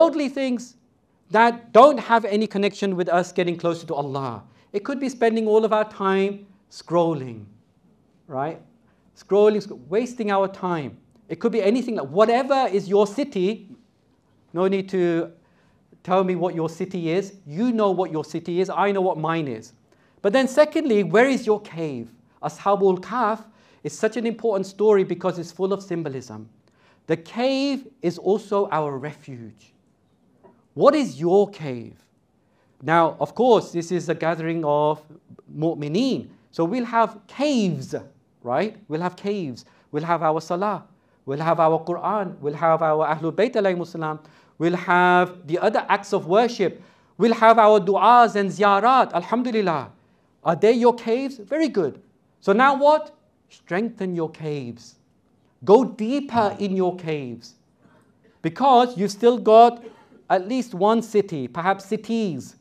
worldly things that don't have any connection with us getting closer to Allah. It could be spending all of our time scrolling, right? Scrolling, wasting our time. It could be anything, like whatever is your city. No need to tell me what your city is. You know what your city is. I know what mine is. But then secondly, where is your cave? Ashabul Kahf is such an important story because it's full of symbolism. The cave is also our refuge. What is your cave? Now, of course, this is a gathering of mu'mineen. So we'll have caves, right? We'll have caves. We'll have our salah. We'll have our Quran. We'll have our Ahlul Bayt alayhimus salam. We'll have the other acts of worship. We'll have our du'as and ziyarat. Alhamdulillah. Are they your caves? Very good. So now what? Strengthen your caves. Go deeper in your caves. Because you've still got at least one city, perhaps cities.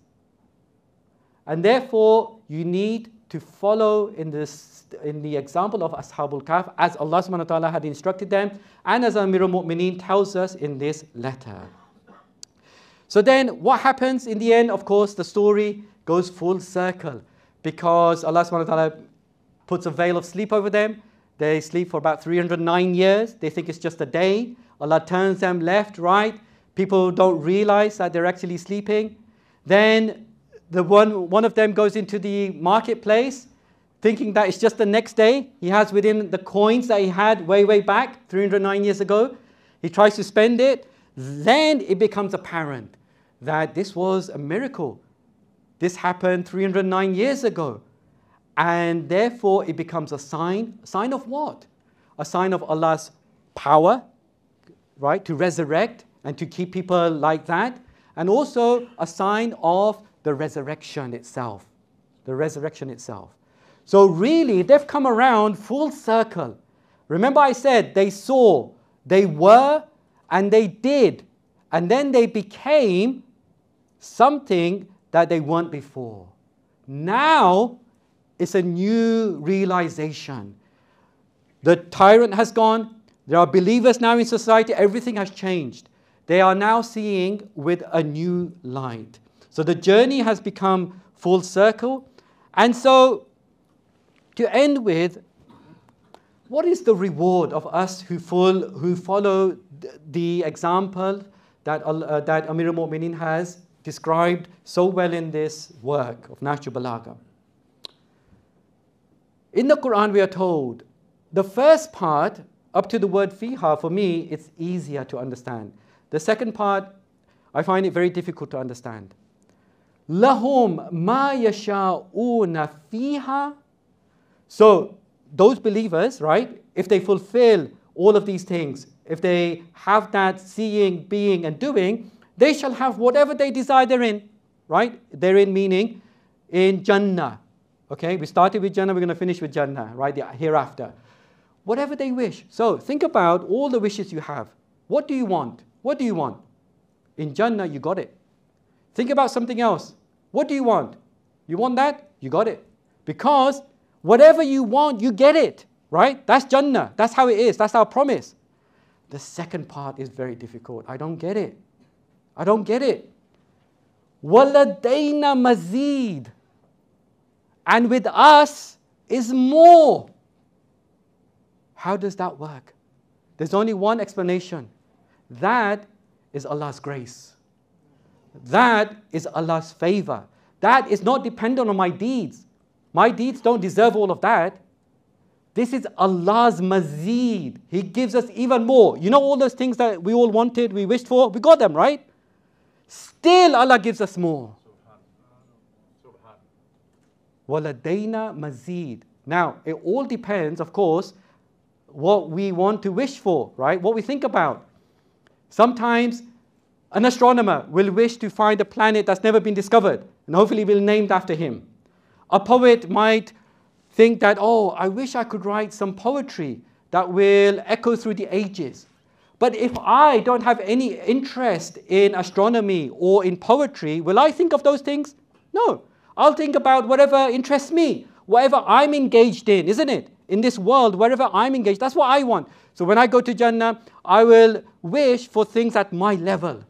And therefore, you need to follow in the example of Ashabul Kahf as Allah subhanahu wa ta'ala had instructed them and as Amir al-Mu'mineen tells us in this letter. So then what happens in the end? Of course, the story goes full circle because Allah subhanahu wa ta'ala puts a veil of sleep over them. They sleep for about 309 years. They think it's just a day. Allah turns them left, right. People don't realize that they're actually sleeping. Then one of them goes into the marketplace thinking that it's just the next day. He has within the coins that he had way back 309 years ago. He tries to spend it. Then it becomes apparent that this was a miracle. This happened 309 years ago. And therefore it becomes a sign. A sign of what? A sign of Allah's power, right? To resurrect and to keep people like that. And also a sign of the resurrection itself. The resurrection itself. So really, they've come around full circle. Remember I said they saw, they were, and they did. And then they became something that they weren't before. Now, it's a new realization. The tyrant has gone. There are believers now in society. Everything has changed. They are now seeing with a new light. So the journey has become full circle. And so, to end with, what is the reward of us who follow the example that Amir al-Mu'mineen has described so well in this work of Nahjul Balagha? In the Quran we are told, the first part, up to the word fiha, for me, it's easier to understand. The second part, I find it very difficult to understand. Lahum ma yasha'una fiha. So, those believers, right, if they fulfill all of these things, if they have that seeing, being, and doing, they shall have whatever they desire therein, right? Therein meaning in Jannah. Okay, we started with Jannah, we're going to finish with Jannah, right, the hereafter. Whatever they wish. So, think about all the wishes you have. What do you want? What do you want? In Jannah, you got it. Think about something else. What do you want? You want that? You got it. Because whatever you want, you get it, right? That's Jannah. That's how it is. That's our promise. The second part is very difficult. I don't get it. I don't get it. وَلَدَيْنَا مَزِيدٌ. And with us is more. How does that work? There's only one explanation. That is Allah's grace. That is Allah's favor. That is not dependent on my deeds. My deeds don't deserve all of that. This is Allah's mazid. He gives us even more. You know all those things that we all wanted, we wished for? We got them, right? Still Allah gives us more. وَلَدَيْنَا mazid. Now, it all depends, of course, what we want to wish for, right? What we think about. Sometimes an astronomer will wish to find a planet that's never been discovered, and hopefully will be named after him. A poet might think that, oh, I wish I could write some poetry that will echo through the ages. But if I don't have any interest in astronomy or in poetry, will I think of those things? No. I'll think about whatever interests me, whatever I'm engaged in, isn't it? In this world, wherever I'm engaged, that's what I want. So when I go to Jannah, I will wish for things at my level.